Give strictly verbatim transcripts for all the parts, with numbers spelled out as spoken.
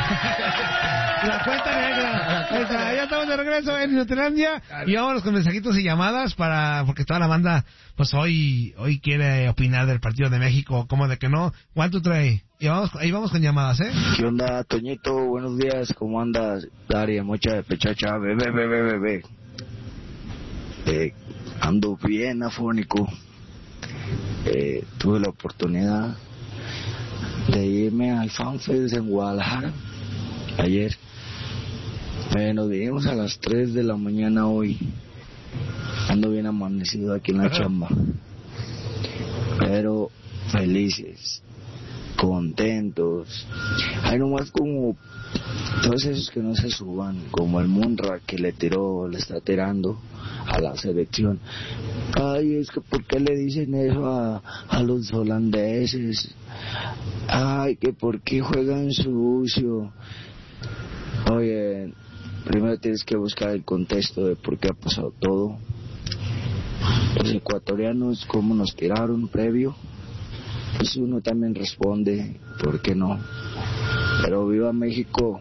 La cuenta negra. Esa, ya estamos de regreso en Inutilandia y vámonos con mensajitos y llamadas para porque toda la banda pues hoy hoy quiere opinar del partido de México, como de que no. One, two, three. Y vamos, ahí vamos con llamadas, ¿eh? ¿Qué onda, Toñito? Buenos días, ¿cómo andas? Daria, mocha de pechacha, bebé, bebé, bebé. Eh, ando bien afónico. Eh, tuve la oportunidad de irme al FanFest en Guadalajara ayer. Eh, nos vinimos a las tres de la mañana hoy. Ando bien amanecido aquí en la chamba. Pero felices, contentos. Hay nomás como todos esos que no se suban, como el Munra que le tiró, le está tirando a la selección. Ay, es que ¿por qué le dicen eso a, a los holandeses? Ay, que ¿por qué juegan sucio? Oye, primero tienes que buscar el contexto de por qué ha pasado todo. Los ecuatorianos, cómo nos tiraron previo, pues uno también responde, ¿por qué no? Pero viva México.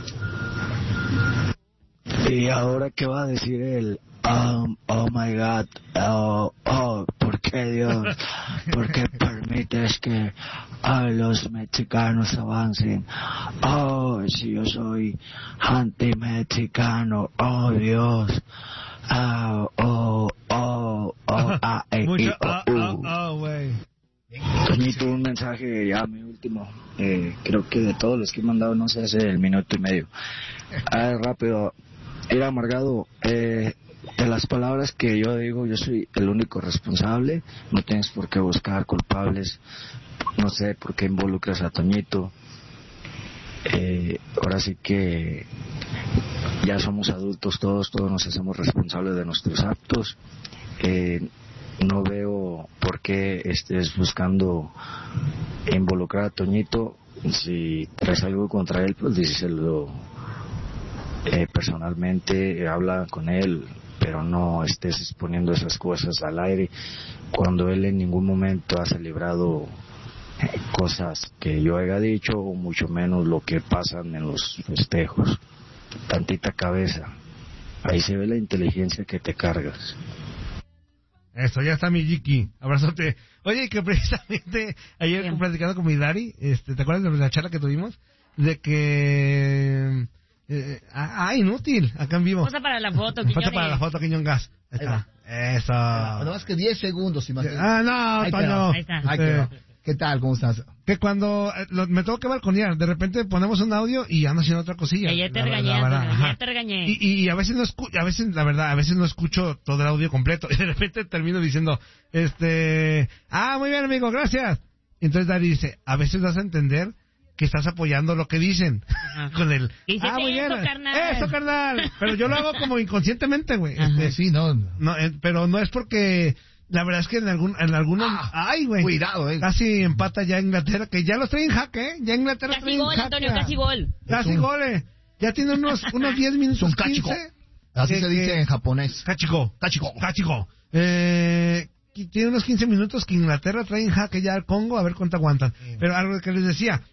Y ahora, ¿qué va a decir él? Oh, oh my God, oh, oh, ¿por qué Dios? ¿Por qué permites que oh, los mexicanos avancen? Oh, si yo soy anti-mexicano, oh Dios. Oh, oh, oh, oh, ah, eh, Mucho, eh, ah, oh, ah, uh. ah, güey. Toñito, un mensaje ya, mi último. Eh, creo que de todos los que he mandado no sé hace el minuto y medio. Ah, rápido. Era amargado. Eh, de las palabras que yo digo, yo soy el único responsable. No tienes por qué buscar culpables. No sé por qué involucras a Toñito. Eh, ahora sí que ya somos adultos todos, todos nos hacemos responsables de nuestros actos. Eh, no veo por qué estés buscando involucrar a Toñito. Si traes algo contra él, pues díselo eh, personalmente, habla con él, pero no estés exponiendo esas cosas al aire cuando él en ningún momento ha celebrado eh, cosas que yo haya dicho, o mucho menos lo que pasan en los festejos. Tantita cabeza, ahí se ve la inteligencia que te cargas. Eso, ya está mi Jiki. Abrazote. Oye, que precisamente ayer Bien. platicando con mi Dari, este, ¿te acuerdas de la charla que tuvimos? De que... Eh, ah, inútil, acá en vivo. Posa para la foto, Quiñones. Posa para la foto, Quiñón Gas. Ahí está. Eso. Nada más que diez segundos, imagínate. Ah, no, Toño. Ahí está. Ay, Este, qué, ¿Qué tal? ¿Cómo estás? Que cuando eh, lo, me tengo que balconear, de repente ponemos un audio y ando haciendo otra cosilla. Que ya te la, regañé, la, la, Antonio, ya te regañé. Y, y, y a veces no escucho, a veces, la verdad, a veces no escucho todo el audio completo. Y de repente termino diciendo, este, ah, muy bien, amigo, gracias. Entonces Dari dice, a veces das a entender que estás apoyando lo que dicen. Ajá. Con el, dice, ah, muy bien, eso, carnal. Eso, carnal. Pero yo lo hago como inconscientemente, güey. Este, sí, no. no eh, pero no es porque... La verdad es que en algún en algunos... Ah, ¡Ay, güey! Cuidado, eh. Casi empata ya Inglaterra, que ya los trae en jaque, ¿eh? Ya Inglaterra casi trae gol, en jaque. Antonio, casi gol. Casi un... goles. Ya tiene unos unos diez minutos, un cachico. quince. Así que, se dice que... en japonés. Cachico. Cachico. Cachico. Eh... Tiene unos quince minutos que Inglaterra trae en jaque ya al Congo, a ver cuánto aguantan. Sí. Pero algo que les decía...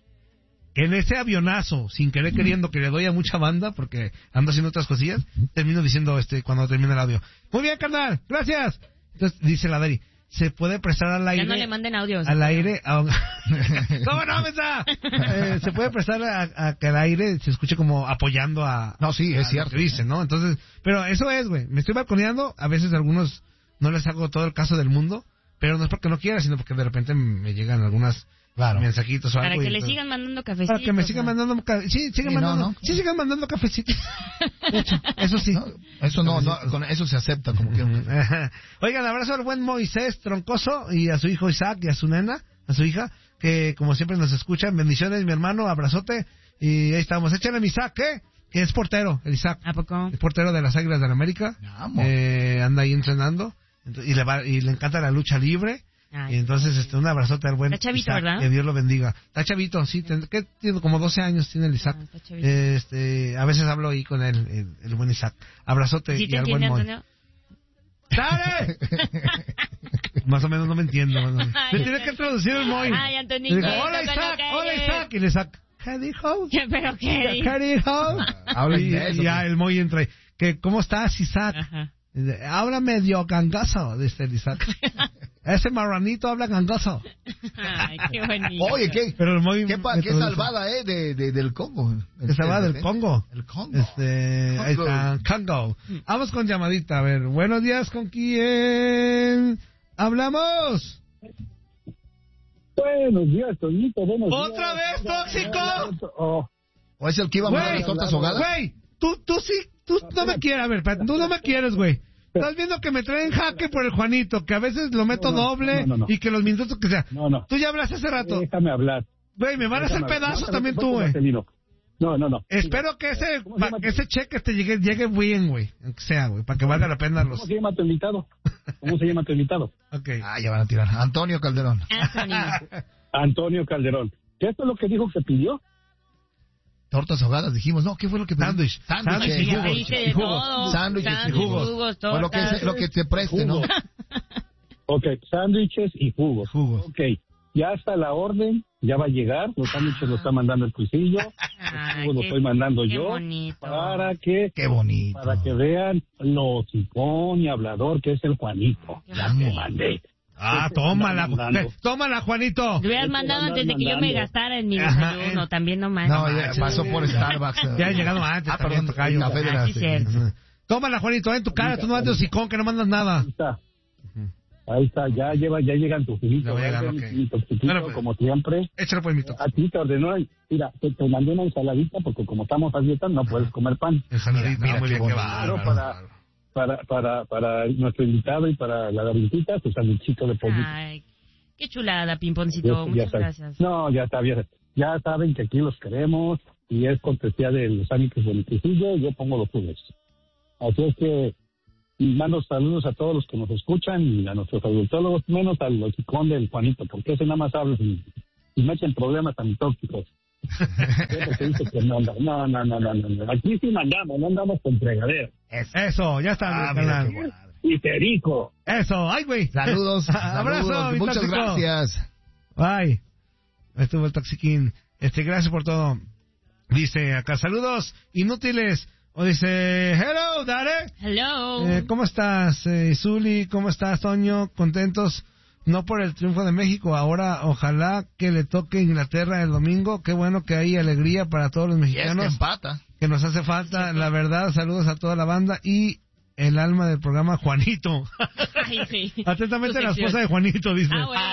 En ese avionazo, sin querer queriendo, que le doy a mucha banda, porque ando haciendo otras cosillas, termino diciendo este cuando termina el audio. Muy bien, carnal, gracias. Entonces dice la Dari, se puede prestar al aire. Ya no le manden audios. Al aire. A... ¿Cómo no, Mesa? Eh, se puede prestar a, a que al aire se escuche como apoyando a. No, sí, es a cierto. Lo que dicen, ¿no? Entonces, pero eso es, güey. Me estoy balconeando. A veces a algunos no les hago todo el caso del mundo, pero no es porque no quiera, sino porque de repente me llegan algunas. Claro. Mensajitos o para algo. que y, le pues, sigan mandando cafecitos. Para que me sigan mandando. Sí, sigan sí, mandando. No, no. Sí, sigan mandando cafecitos. De hecho, eso sí. No, eso no, no, con eso se acepta como quieran. Oigan, abrazo al buen Moisés Troncoso y a su hijo Isaac y a su nena, a su hija, que como siempre nos escuchan. Bendiciones, mi hermano, abrazote. Y ahí estamos. Échale a mi Isaac, ¿eh? Que es portero, el Isaac. ¿A poco? Es portero de las Águilas de la América. Eh, anda ahí entrenando. Y le, va, y le encanta la lucha libre. Ay, y entonces este un abrazote al buen está chavito, Isaac, ¿verdad? Que Dios lo bendiga. Está chavito, sí, ten, que tiene como doce años tiene el Isaac. Ah, este, a veces hablo ahí con él, el, el buen Isaac. Abrazote ¿Sí y te al buen Moy. ¡Dale! Más o menos no me entiendo. ¿No? Me tiene que traducir el Moy. Ay, Antonio. Digo, hola Isaac, hola Isaac. Y el Isaac, ¿qué dijo? ¿Pero qué? ¿Qué, qué dijo? Habla y, inglés, y ya ¿o qué? el Moy entra ahí. Que, ¿cómo estás, Isaac? Ajá. Dice, habla medio gangoso, dice el Isaac. Ese marranito habla gangoso. Ay, qué bonito. Oye, qué, Pero el Moy qué, pa- me qué traduce. salvada, ¿eh? De, de, del Congo. Que se va del Congo. El Congo. Este, ahí está, Congo. Vamos con llamadita, a ver. Buenos días, ¿con quién hablamos? Buenos días, Toñito, buenos días. ¿Otra vez, tóxico? Oh, ¿O es el que iba a mandar Güey, las tortas ahogadas? Güey, tú, tú sí, tú no me quieres, a ver, espérate, tú no me quieres, güey. Estás viendo que me traen jaque por el Juanito, que a veces lo meto No, no, doble no, no, no. y que los minutos que sea. no, no. Tú ya hablaste hace rato. Déjame hablar. Güey, me van a hacer Déjame hablar. pedazos No, también no, tú, güey. Marcelino. No, no, no. Espero que ese, ¿Cómo se pa- llama? que ese cheque te llegue, llegue bien, güey. Aunque sea, güey, para que valga la pena los... ¿Cómo se llama tu invitado? ¿Cómo se llama tu invitado? Ok. Ah, ya van a tirar. Antonio Calderón. Anthony. Antonio Calderón. ¿Qué esto es lo que dijo que pidió? Tortas ahogadas, dijimos. No, ¿qué fue lo que pedí? Sándwich. Sándwich Sándwich y y Ya jugos. pediste y de jugos. todo. Sándwiches y Sándwich, jugos. jugos, O lo que, tortas. se, lo que te preste, ¿no? Jugos. Ok, sándwiches y jugos. Jugos. Ok, ya está la orden, ya va a llegar. Los sándwiches los está mandando el cuisillo. Ay, Los jugos los qué- estoy mandando qué yo. bonito. Para que Qué bonito. para que vean lo hocicón y hablador que es el Juanito. Qué Ya te mandé. Ah, tómala, Mandando. Ju- tómala, Juanito. Lo hubieras mandado antes de que yo me gastara en mi desayuno, Ajá, también no manches. No, ya pasó por Starbucks. Ya han llegado antes Ah, también, perdón, tocayo. Café de Ah, la- sí, cierto. Tómala, Juanito, en tu cara, tú no andas hocicón, que no mandas nada. Ahí está. Ahí está, ya lleva, ya llegan tus Ya juguitos. va llegando, verde, ok. mi toxiquito, Bueno, pues. como siempre. Échalo por mi toque. A ti te ordenó, mira, te, te mandé una ensaladita porque como estamos a dieta no puedes comer pan. Ensaladita, Mira, muy qué bien, qué bonito. Claro, bárbaro. para, para, para, para nuestro invitado y para la gavintita, tu sandwichito de pollito. Ay, qué chulada, Pimponcito. Ya- ya Muchas está. gracias. No, ya está bien. Ya saben que aquí los queremos y es cortesía de los sándwiches de mi cuisillo, yo pongo los jugos. Así es que y mando saludos a todos los que nos escuchan y a nuestros adultólogos, menos al hocicón del Juanito, porque ese nada más habla y, y meten problemas tan tóxicos. Porque dice que no, no, no, no, no, no, no. Aquí sí mandamos, no andamos con fregadero. Eso, ya está, Ah, mi mira carnal. qué bueno. Y perico. Eso, ay, güey. Saludos. Abrazo, saludos. mi Muchas tóxico. gracias. Ay, estuvo el Toxiquín. Este, gracias por todo. Dice acá, saludos inútiles. O dice, hello, Dare. Hello. Eh, ¿Cómo estás, eh, Zuli? ¿Cómo estás, Toño? Contentos, no por el triunfo de México. Ahora, ojalá que le toque Inglaterra el domingo. Qué bueno que hay alegría para todos los Y es que mexicanos. empata. Que nos hace falta, la verdad. Saludos a toda la banda y el alma del programa, Juanito. Ay, sí. Atentamente Tu la sección. esposa de Juanito, dice.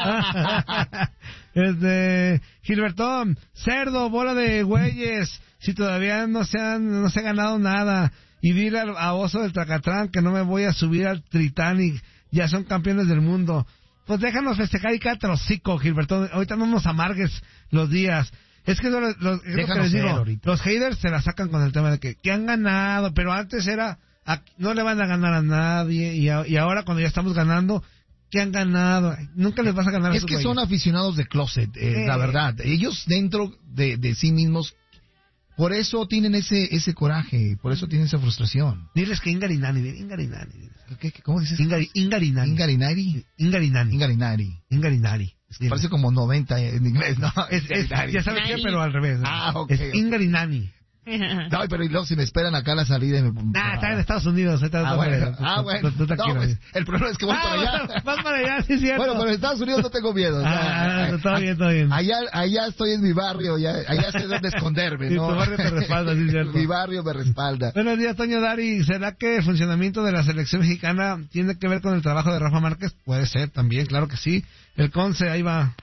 Ah, este, Gilbertón, cerdo, bola de güeyes, si todavía no se han, no se ha ganado nada. Y dile al- a Oso del Tracatrán que no me voy a subir al Titanic, ya son campeones del mundo. Pues déjanos festejar y cállate los hocico, Gilbertón. Ahorita no nos amargues los días. Es que, lo, lo- es lo que Déjanos les ser digo, ahorita. los haters se la sacan con el tema de que, que han ganado, pero antes era, a- no le van a ganar a nadie, y, a- y ahora cuando ya estamos ganando, que han ganado, Ay, nunca les vas a ganar a Es esos que son güeyes. aficionados de closet, eh, Eh. la verdad. Ellos dentro de, de sí mismos, por eso tienen ese ese coraje, por eso tienen esa frustración. Diles que Ingarinani, dile, Ingarinani. diles. ¿Qué, qué, ¿Cómo dices? Ingari- Ingarinani. Ingarinari. Ingarinani. Ingarinari. Ingarinari. Diles. Parece como noventa en inglés, ¿no? Es, es, ya sabes qué, Nani. pero al revés. ¿no? Ah, ok, Es ok. Ingarinani. No, pero y luego si me esperan acá a la salida... Me... Ah, está en Estados Unidos. Está Ah, bueno, ah, bueno. Tú- tú te No, quieres. pues, el problema es que voy Ah, para allá. vas- Vas para allá, sí, es cierto. Bueno, pero en Estados Unidos no tengo miedo. Ah, ya. todo bien, todo bien. Allá, allá estoy en mi barrio, ya, allá sé dónde esconderme, Y ¿no? tu barrio te respalda, sí, es cierto. Mi barrio me respalda. Buenos días, Toño Dari. ¿Será que el funcionamiento de la selección mexicana tiene que ver con el trabajo de Rafa Márquez? Puede ser también, claro que sí. El Conce, ahí va.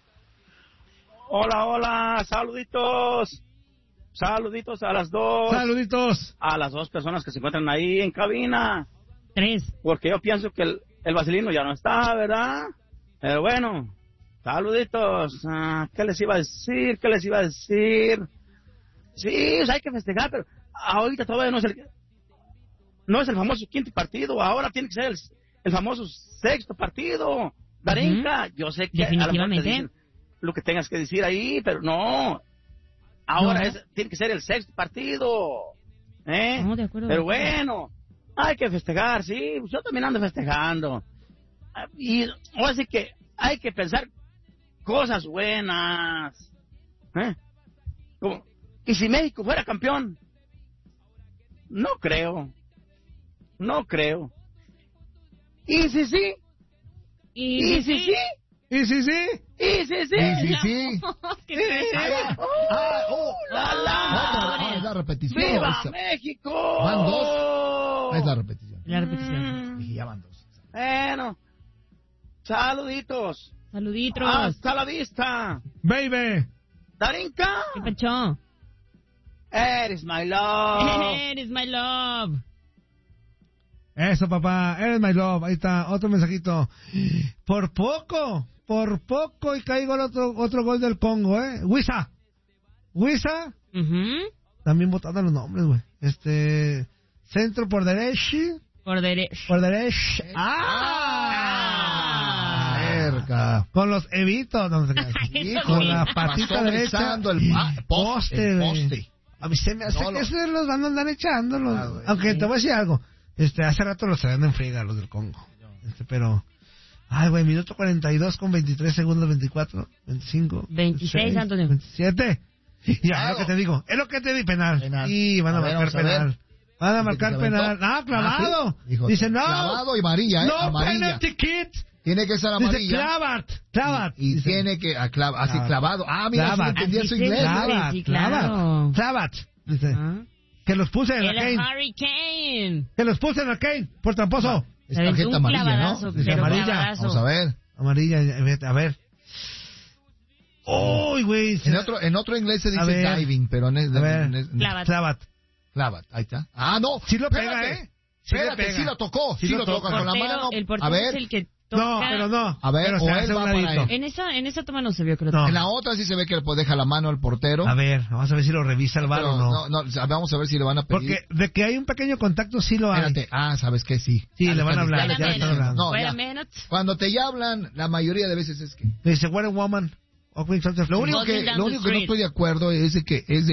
Hola, hola, saluditos. Saluditos a las dos. Saluditos. A las dos personas que se encuentran ahí en cabina. Tres. Porque yo pienso que el, el vaselino ya no está, ¿verdad? Pero bueno, saluditos. Ah, ¿qué les iba a decir? ¿Qué les iba a decir? Sí, pues hay que festejar, pero ahorita todavía no es el... No es el famoso quinto partido, ahora tiene que ser el, el famoso sexto partido. Darinka, yo sé que a lo mejor te Definitivamente. dicen lo que tengas que decir ahí, pero no. Ahora No. es, tiene que ser el sexto partido. ¿Eh? No, de acuerdo. Pero bueno, hay que festejar, sí. Pues yo también ando festejando. Ah, Y ahora sí que hay que pensar cosas buenas. ¿Eh? como, ¿y si México fuera campeón? No creo. No creo. ¿Y si sí? Y, ¿Y si sí? ¿Y sí, sí? ¿Y si sí? Sí, sí, sí. ¿Qué feo. Ah, oh. ¡La, Ah, la! es la repetición. ¡Viva Esa- México! Van dos. Ah, es la repetición. La repetición. Dije, ya van dos. Bueno, saluditos. Saluditos. Hasta la vista. Baby. Darinka, ¿Qué pachó? eres my love. Eres my love. Eso, papá. Eres my love. Ahí está. Otro mensajito. Por poco. Por poco y caigo el otro, otro gol del Congo, ¿eh? Wisa. Wisa. Ujú. También votando los nombres, güey. Este... Centro por derecha. Por derecho. Por derecha. Ah. Cerca. Con los evitos. No, no sé qué. Eso Con sí. la patita Pasó derecha. besando el pa- poste, el güey. poste. A mí se me hace No, que lo- se los van a andar echando. Los... Ah, güey. Aunque te voy a decir algo. Este, hace rato los traían en friega, los del Congo. Este, pero... Ay, güey, minuto cuarenta y dos con veintitrés segundos, veinticuatro, veinticinco... veintiséis, Antonio. veintisiete. Y ya, es lo Claro. que te digo. Es lo que te di, penal. Penal. Y van a, A ver, marcar vamos a ver. penal. Van a marcar ¿Se aventó? penal. Ah, clavado. Ah, ¿sí? Dijo, Dice, no. clavado y amarilla, ¿eh? No Amarilla. penalty kit. Tiene que ser Dice, amarilla. clavat. Clavat. Y, y Dice, tiene que... ah, clava- así, Clavat. clavado. Ah, mira, sí Clavat. entendía Así su se inglés. dice. ¿eh? Clavat. Sí, Clavat. claro. Clavat. Dice, Ah. que los puse en la El Kane. Hurricane. Que los puse en la Kane. Por tramposo. Es Se aventó tarjeta un amarilla, clavadazo, ¿no? Dice pero amarilla. clavadazo. Vamos a ver. Amarilla. A ver. Uy, güey. En otro, en otro inglés se A dice ver. diving, pero en, en, A ver. en- en- Clavat. Clavat. clavat. Ahí está. Ah, no. Sí lo pega, Espérate. ¿eh? Sí le Espérate, pega. sí lo tocó. Sí, Sí lo lo toca toca. con la Portero- mano. el portero A ver. es el que toca. No, pero no. A ver, pero o se él hace va un para ladito. él. En esa, en esa toma no se vio, creo. No. En la otra sí se ve que le pues, deja la mano al portero. A ver, vamos a ver si lo revisa el bar Pero o no. no, no, vamos a ver si le van a pedir. Porque de que hay un pequeño contacto, sí lo hay. Espérate. Ah, ¿sabes qué? Sí. Sí, Ya le van a están- hablar, ya Fuera le ya están están menos. hablando. No, Fuera ya. menos. Cuando te ya hablan, la mayoría de veces es que... Le dice, what a woman. Walking down the Lo street. único Walking que, down lo the único que no street. estoy de acuerdo es de que es de